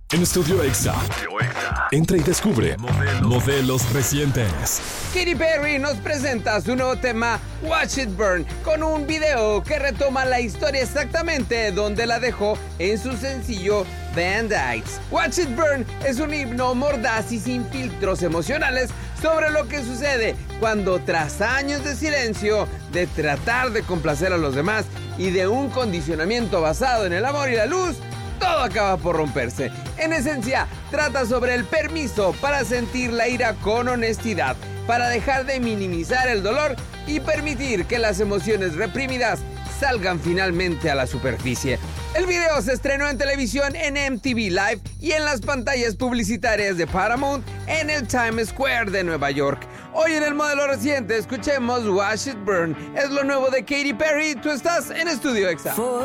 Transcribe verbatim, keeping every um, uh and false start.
En Estudio Exa. Entra y descubre modelos, modelos recientes. Katy Perry nos presenta su nuevo tema Watch It Burn, con un video que retoma la historia exactamente donde la dejó en su sencillo Band-Aids. Watch It Burn es un himno mordaz y sin filtros emocionales sobre lo que sucede cuando, tras años de silencio, de tratar de complacer a los demás y de un condicionamiento basado en el amor y la luz, todo acaba por romperse. En esencia, trata sobre el permiso para sentir la ira con honestidad, para dejar de minimizar el dolor y permitir que las emociones reprimidas salgan finalmente a la superficie. El video se estrenó en televisión en M T V Live y en las pantallas publicitarias de Paramount en el Times Square de Nueva York. Hoy en el modelo reciente escuchemos Watch It Burn. Es lo nuevo de Katy Perry. Tú estás en Estudio Exa.